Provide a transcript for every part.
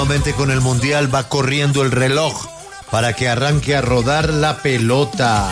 Nuevamente con el Mundial va corriendo el reloj para que arranque a rodar la pelota.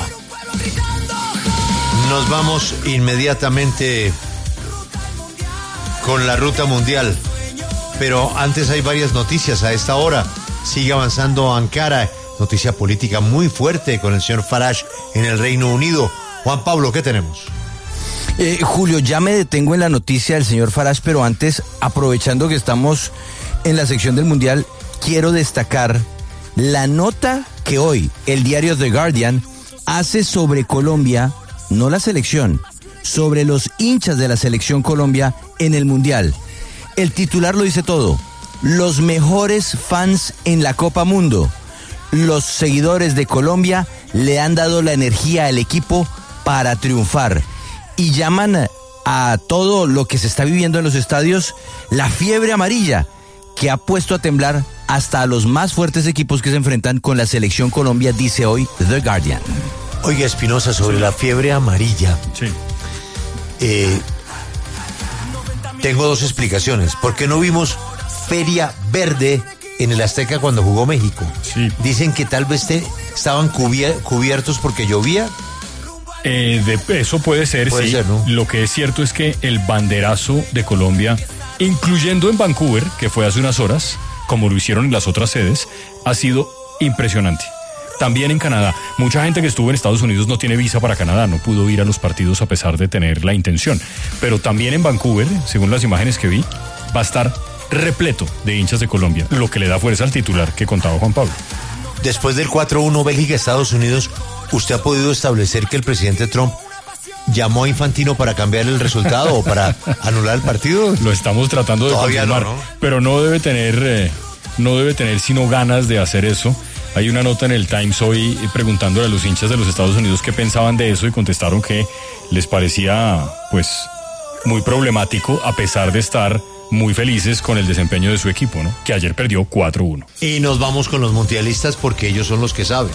Nos vamos inmediatamente con la ruta mundial. Pero antes hay varias noticias a esta hora. Sigue avanzando Ankara. Noticia política muy fuerte con el señor Farage en el Reino Unido. Juan Pablo, ¿qué tenemos? Julio, ya me detengo en la noticia del señor Farage, pero antes, aprovechando que estamos en la sección del Mundial, quiero destacar la nota que hoy el diario The Guardian hace sobre Colombia, no la selección, sobre los hinchas de la selección Colombia en el Mundial. El titular lo dice todo: los mejores fans en la Copa Mundo. Los seguidores de Colombia le han dado la energía al equipo para triunfar y llaman a todo lo que se está viviendo en los estadios la fiebre amarilla, que ha puesto a temblar hasta a los más fuertes equipos que se enfrentan con la selección Colombia, dice hoy The Guardian. Oiga, Espinosa, sobre la fiebre amarilla. Sí. Tengo dos explicaciones. ¿Por qué no vimos Feria Verde en el Azteca cuando jugó México? Sí. Dicen que tal vez estaban cubiertos porque llovía. Eso puede ser, Puede sí. ser, ¿no? Lo que es cierto es que el banderazo de Colombia, incluyendo en Vancouver, que fue hace unas horas, como lo hicieron en las otras sedes, ha sido impresionante. También en Canadá. Mucha gente que estuvo en Estados Unidos no tiene visa para Canadá, no pudo ir a los partidos a pesar de tener la intención. Pero también en Vancouver, según las imágenes que vi, va a estar repleto de hinchas de Colombia, lo que le da fuerza al titular que contaba Juan Pablo. Después del 4-1 Bélgica-Estados Unidos, ¿usted ha podido establecer que el presidente Trump llamó a Infantino para cambiar el resultado o para anular el partido? Lo estamos tratando de Todavía confirmar, no, ¿no? Pero no debe tener sino ganas de hacer eso. Hay una nota en el Times hoy preguntándole a los hinchas de los Estados Unidos qué pensaban de eso y contestaron que les parecía pues muy problemático a pesar de estar muy felices con el desempeño de su equipo, ¿no? Que ayer perdió 4-1. Y nos vamos con los mundialistas porque ellos son los que saben.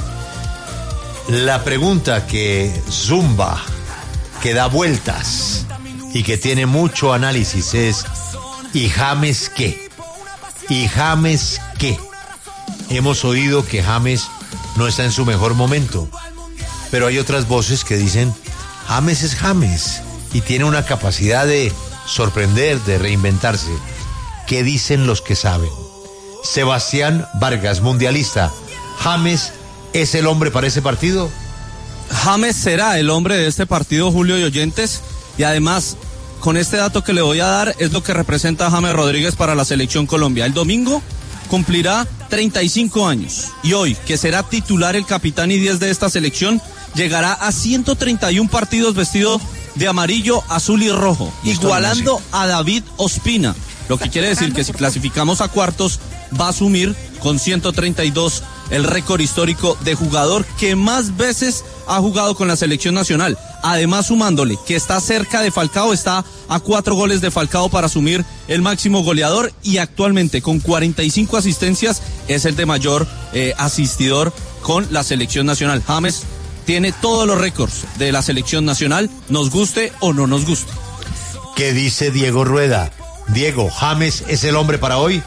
La pregunta que zumba, que da vueltas y que tiene mucho análisis es: ¿y James qué? ¿Y James qué? Hemos oído que James no está en su mejor momento, pero hay otras voces que dicen: James es James y tiene una capacidad de sorprender, de reinventarse. ¿Qué dicen los que saben? Sebastián Vargas, mundialista. ¿James es el hombre para ese partido? James será el hombre de este partido, Julio y oyentes, y además, con este dato que le voy a dar, es lo que representa a James Rodríguez para la selección Colombia. El domingo cumplirá 35 años y hoy, que será titular, el capitán y 10 de esta selección, llegará a 131 partidos vestido de amarillo, azul y rojo, igualando a David Ospina, lo que quiere decir que si clasificamos a cuartos va a asumir con 132 el récord histórico de jugador que más veces ha jugado con la selección nacional. Además, sumándole que está cerca de Falcao, está a 4 goles de Falcao para asumir el máximo goleador, y actualmente con 45 asistencias es el de mayor asistidor con la selección nacional. James tiene todos los récords de la selección nacional, nos guste o no nos guste. ¿Qué dice Diego Rueda? Diego, ¿James es el hombre para hoy?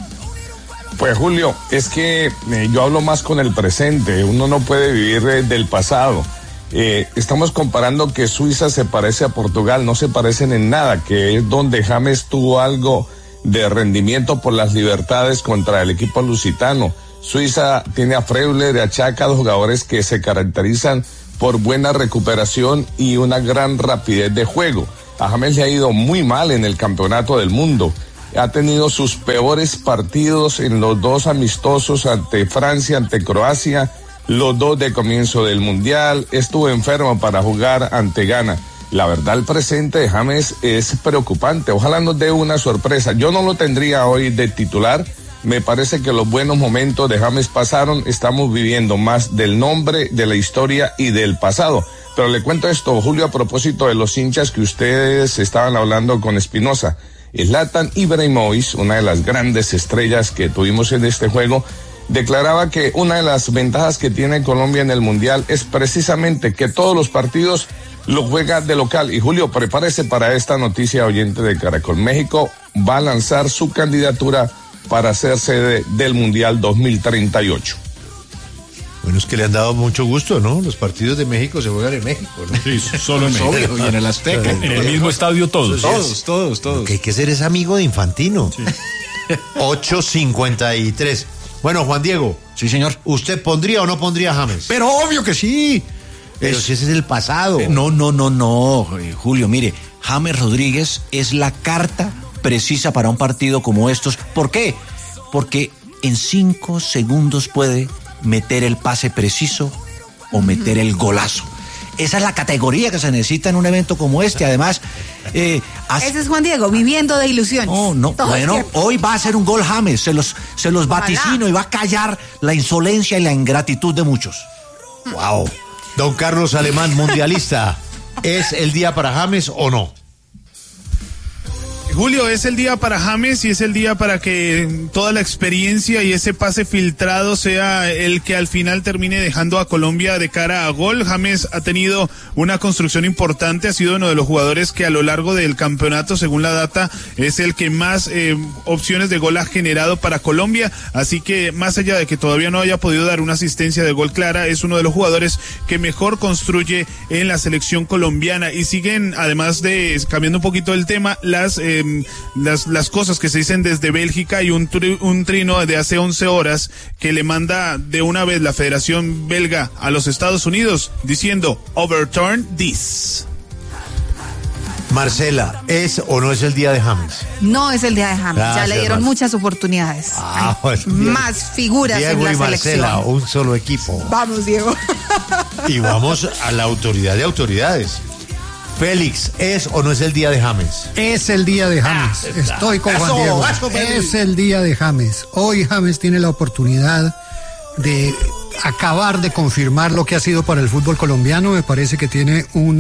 Pues Julio, es que yo hablo más con el presente, uno no puede vivir del pasado. Estamos comparando que Suiza se parece a Portugal, no se parecen en nada, que es donde James tuvo algo de rendimiento por las libertades contra el equipo lusitano. Suiza tiene a Freuler y a Chaka, dos jugadores que se caracterizan por buena recuperación y una gran rapidez de juego. A James le ha ido muy mal en el campeonato del mundo. Ha tenido sus peores partidos en los dos amistosos ante Francia, ante Croacia, los dos de comienzo del Mundial. Estuvo enfermo para jugar ante Ghana. La verdad, el presente de James es preocupante. Ojalá nos dé una sorpresa. Yo no lo tendría hoy de titular. Me parece que los buenos momentos de James pasaron. Estamos viviendo más del nombre, de la historia y del pasado. Pero le cuento esto, Julio, a propósito de los hinchas que ustedes estaban hablando con Espinosa. Zlatan Ibrahimovic, una de las grandes estrellas que tuvimos en este juego, declaraba que una de las ventajas que tiene Colombia en el Mundial es precisamente que todos los partidos lo juega de local. Y Julio, prepárese para esta noticia, oyente de Caracol. México va a lanzar su candidatura para ser sede del Mundial 2038. Bueno, es que le han dado mucho gusto, ¿no? Los partidos de México se juegan en México, ¿no? Sí, solo en México. Obvio, y en el Azteca. En el mismo estadio todos. Todos. Lo que hay que ser es amigo de Infantino. Sí. 8:53. Bueno, Juan Diego. Sí, señor. ¿Usted pondría o no pondría a James? Pero obvio que sí. Pero si ese es el pasado. No, Julio, mire, James Rodríguez es la carta precisa para un partido como estos. ¿Por qué? Porque en 5 segundos puede meter el pase preciso o meter el golazo. Esa es la categoría que se necesita en un evento como este. Además, ese es Juan Diego, viviendo de ilusiones. No. Bueno, hoy va a ser un gol James, se los vaticino y va a callar la insolencia y la ingratitud de muchos. Wow. Don Carlos Alemán, mundialista. ¿Es el día para James o no? Julio, es el día para James y es el día para que toda la experiencia y ese pase filtrado sea el que al final termine dejando a Colombia de cara a gol. James ha tenido una construcción importante, ha sido uno de los jugadores que a lo largo del campeonato, según la data, es el que más opciones de gol ha generado para Colombia, así que más allá de que todavía no haya podido dar una asistencia de gol clara, es uno de los jugadores que mejor construye en la selección colombiana. Y siguen, además de, cambiando un poquito el tema, las cosas que se dicen desde Bélgica. Y un trino de hace 11 horas que le manda de una vez la Federación Belga a los Estados Unidos diciendo overturn this. Marcela, ¿es o no es el día de James? No es el día de James, Gracias, ya le dieron muchas oportunidades. Pues, más figuras Diego en la y Marcela, selección. un solo equipo. Vamos, Diego. Y vamos a la autoridad de autoridades. Félix, ¿es o no es el día de James? Es el día de James. Estoy con Juan Diego. Es el día de James. Hoy James tiene la oportunidad de acabar de confirmar lo que ha sido para el fútbol colombiano. Me parece que tiene un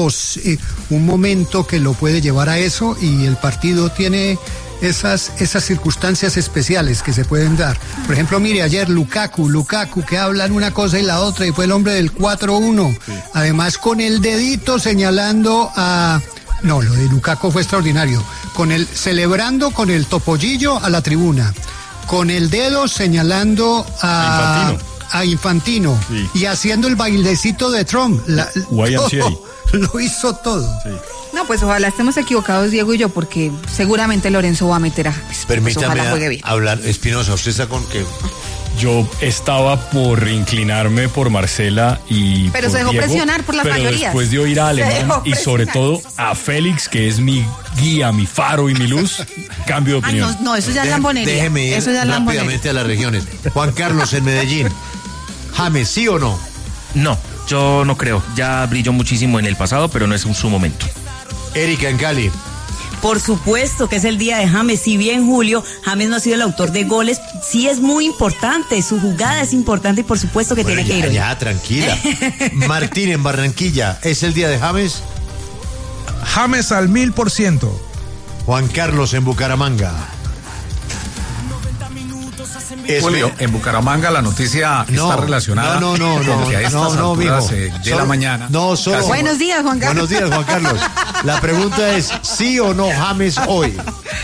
momento que lo puede llevar a eso, y el partido tiene esas circunstancias especiales que se pueden dar. Por ejemplo, mire, ayer Lukaku, que hablan una cosa y la otra, y fue el hombre del 4-1. Sí. Además, con el dedito señalando a... No, lo de Lukaku fue extraordinario. Celebrando con el topollillo a la tribuna. Con el dedo señalando a Infantino. Sí. Y haciendo el bailecito de Trump. Lo hizo todo. Sí. No, pues ojalá estemos equivocados, Diego y yo, porque seguramente Lorenzo va a meter a James. Permítame hablar. Espinosa, ¿usted está con qué? Yo estaba por inclinarme por Marcela y pero por se dejó Diego, presionar por las mayorías. Después de oír a Alemán y sobre todo a Félix, que es mi guía, mi faro y mi luz, cambio de opinión. No, eso ya es lambonería. Déjeme ir rápidamente a las regiones. Juan Carlos, en Medellín, ¿James sí o no? No, yo no creo. Ya brilló muchísimo en el pasado, pero no es su momento. Erika, en Cali. Por supuesto que es el día de James. Si bien, Julio, James no ha sido el autor de goles, sí es muy importante. Su jugada es importante y por supuesto que tiene que ir. Ya, tranquila. Martín, en Barranquilla, ¿es el día de James? James al 1000%. Juan Carlos, en Bucaramanga. Julio, en Bucaramanga la noticia está relacionada con que a estas alturas de la mañana. No, solo. Buenos días, Juan Carlos. Buenos días, Juan Carlos. La pregunta es, ¿sí o no James hoy?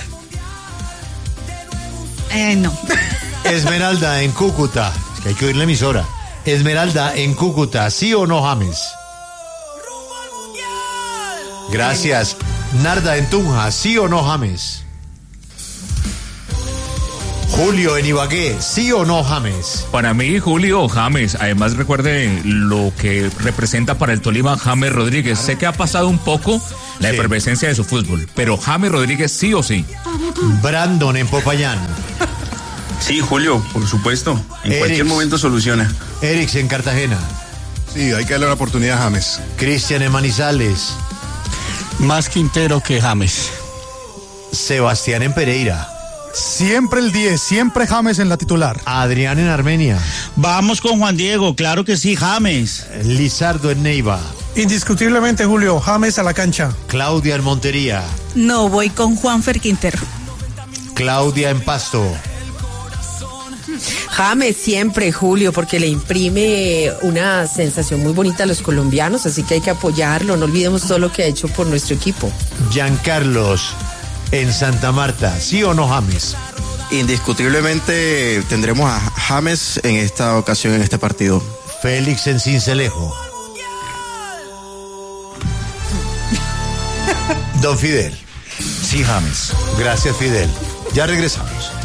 No. Esmeralda, en Cúcuta. Es que hay que oír la emisora. Esmeralda, en Cúcuta, ¿sí o no James? Gracias. Narda, en Tunja, ¿sí o no James? Julio, en Ibagué, ¿sí o no James? Para mí, Julio, James. Además, recuerden lo que representa para el Tolima James Rodríguez. Sé que ha pasado un poco la efervescencia de su fútbol, pero James Rodríguez sí o sí. Brandon, en Popayán. Sí, Julio, por supuesto. En cualquier momento soluciona. Erix, en Cartagena. Sí, hay que darle una oportunidad a James. Cristian, en Manizales. Más Quintero que James. Sebastián, en Pereira. Siempre el 10, siempre James en la titular. Adrián, en Armenia. Vamos con Juan Diego, claro que sí, James. Lizardo, en Neiva. Indiscutiblemente, Julio, James a la cancha. Claudia, en Montería. No, voy con Juanfer Quintero. Claudia, en Pasto. James siempre, Julio, porque le imprime una sensación muy bonita a los colombianos, así que hay que apoyarlo. No olvidemos todo lo que ha hecho por nuestro equipo. Giancarlos, en Santa Marta, ¿sí o no James? Indiscutiblemente tendremos a James en esta ocasión, en este partido. Félix en Cincelejo. Don Fidel. Sí, James. Gracias, Fidel. Ya regresamos.